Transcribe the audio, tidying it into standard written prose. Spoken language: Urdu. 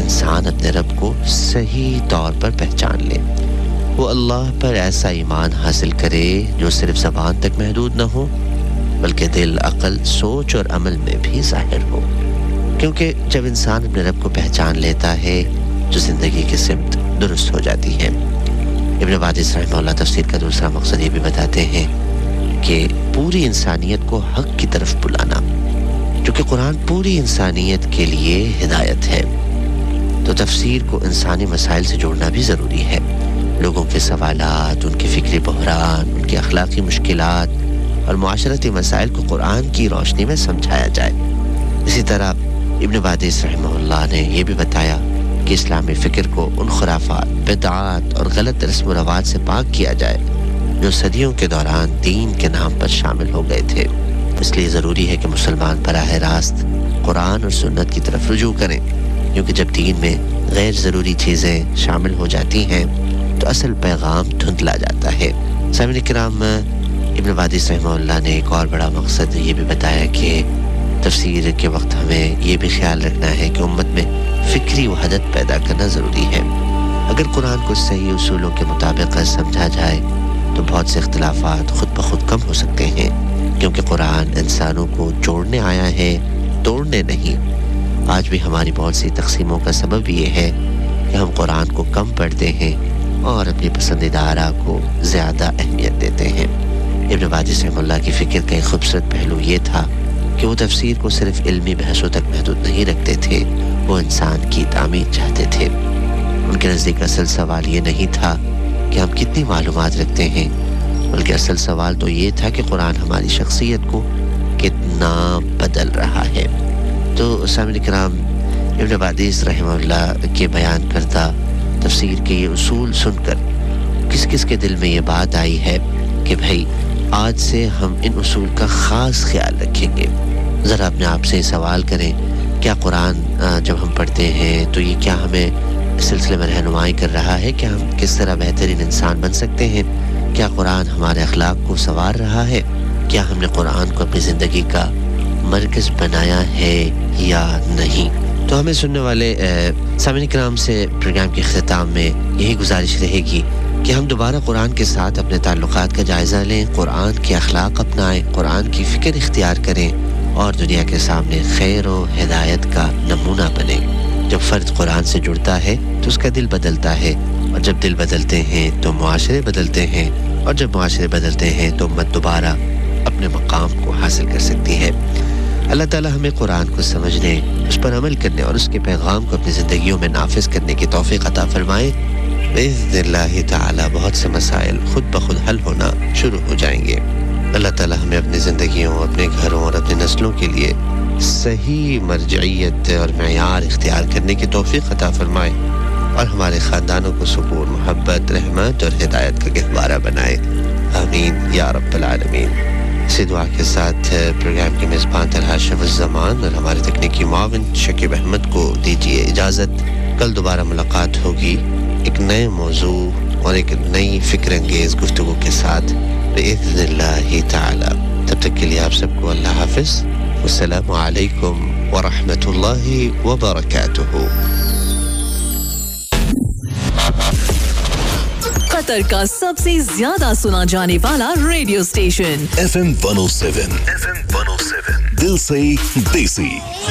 انسان اپنے رب کو صحیح طور پر پہچان لے، وہ اللہ پر ایسا ایمان حاصل کرے جو صرف زبان تک محدود نہ ہو بلکہ دل، عقل، سوچ اور عمل میں بھی ظاہر ہو، کیونکہ جب انسان اپنے رب کو پہچان لیتا ہے تو زندگی کی سمت درست ہو جاتی ہے۔ ابن بادس رحمہ اللہ تفسیر کا دوسرا مقصد یہ بھی بتاتے ہیں کہ پوری انسانیت کو حق کی طرف بلانا، کیونکہ قرآن پوری انسانیت کے لیے ہدایت ہے، تو تفسیر کو انسانی مسائل سے جوڑنا بھی ضروری ہے۔ لوگوں کے سوالات، ان کے فکری بحران، ان کی اخلاقی مشکلات اور معاشرتی مسائل کو قرآن کی روشنی میں سمجھایا جائے۔ اسی طرح ابن بادس رحمہ اللہ نے یہ بھی بتایا کہ اسلامی فکر کو ان خرافات، بدعات اور غلط رسم و رواج سے پاک کیا جائے جو صدیوں کے دوران دین کے نام پر شامل ہو گئے تھے۔ اس لیے ضروری ہے کہ مسلمان براہ راست قرآن اور سنت کی طرف رجوع کریں، کیونکہ جب دین میں غیر ضروری چیزیں شامل ہو جاتی ہیں تو اصل پیغام دھندلا جاتا ہے۔ سامعین کرام، ابن بادس رحمہ اللہ نے ایک اور بڑا مقصد یہ بھی بتایا کہ تفسیر کے وقت ہمیں یہ بھی خیال رکھنا ہے کہ امت میں فکری وحدت پیدا کرنا ضروری ہے۔ اگر قرآن کو صحیح اصولوں کے مطابق سمجھا جائے تو بہت سے اختلافات خود بخود کم ہو سکتے ہیں، کیونکہ قرآن انسانوں کو جوڑنے آیا ہے، توڑنے نہیں۔ آج بھی ہماری بہت سی تقسیموں کا سبب یہ ہے کہ ہم قرآن کو کم پڑھتے ہیں اور اپنی پسندیدہ آراء کو زیادہ اہمیت دیتے ہیں۔ ابن بادس رحمہ اللہ کی فکر کا ایک خوبصورت پہلو یہ تھا کہ وہ تفسیر کو صرف علمی بحثوں تک محدود نہیں رکھتے تھے، وہ انسان کی تعمیر چاہتے تھے۔ ان کے نزدیک اصل سوال یہ نہیں تھا کہ ہم کتنی معلومات رکھتے ہیں، بلکہ اصل سوال تو یہ تھا کہ قرآن ہماری شخصیت کو کتنا بدل رہا ہے۔ تو سامعین کرام، ابن بادس رحمہ اللہ کے بیان کردہ تفسیر کے یہ اصول سن کر کس کس کے دل میں یہ بات آئی ہے کہ بھائی آج سے ہم ان اصول کا خاص خیال رکھیں گے؟ ذرا اپنے آپ سے سوال کریں، کیا قرآن جب ہم پڑھتے ہیں تو یہ کیا ہمیں اس سلسلے میں رہنمائی کر رہا ہے کہ ہم کس طرح بہترین انسان بن سکتے ہیں؟ کیا قرآن ہمارے اخلاق کو سنوار رہا ہے؟ کیا ہم نے قرآن کو اپنی زندگی کا مرکز بنایا ہے یا نہیں؟ تو ہمیں سننے والے سامعین کرام سے پروگرام کے اختتام میں یہی گزارش رہے گی کہ ہم دوبارہ قرآن کے ساتھ اپنے تعلقات کا جائزہ لیں، قرآن کے اخلاق اپنائیں، قرآن کی فکر اختیار کریں اور دنیا کے سامنے خیر و ہدایت کا نمونہ بنیں۔ جب فرد قرآن سے جڑتا ہے تو اس کا دل بدلتا ہے، اور جب دل بدلتے ہیں تو معاشرے بدلتے ہیں، اور جب معاشرے بدلتے ہیں تو امت دوبارہ اپنے مقام کو حاصل کر سکتی ہے۔ اللہ تعالی ہمیں قرآن کو سمجھنے، اس پر عمل کرنے اور اس کے پیغام کو اپنی زندگیوں میں نافذ کرنے کی توفیق عطا فرمائے۔ بإذن اللہ تعالی بہت سے مسائل خود بخود حل ہونا شروع ہو جائیں گے۔ اللہ تعالی ہمیں اپنی زندگیوں، اپنے گھروں اور اپنی نسلوں کے لیے صحیح مرجعیت اور معیار اختیار کرنے کی توفیق عطا فرمائے، اور ہمارے خاندانوں کو سکون، محبت، رحمت اور ہدایت کا گہوارہ بنائے۔ آمین یا رب العالمین۔ اسی دعا کے ساتھ پروگرام کے میزبان طلحہ شمس الزمان اور ہمارے تکنیکی معاون شکیب احمد کو دیجیے اجازت۔ کل دوبارہ ملاقات ہوگی ایک نئے موضوع اور ایک نئی فکر انگیز گفتگو کے ساتھ بإذن اللہ تعالی۔ تب تک کے لیے آپ سب کو اللہ حافظ، والسلام علیکم ورحمۃ اللہ وبرکاتہ۔ قطر کا سب سے زیادہ سنا جانے والا ریڈیو اسٹیشن FM 107 دل سے دیسی۔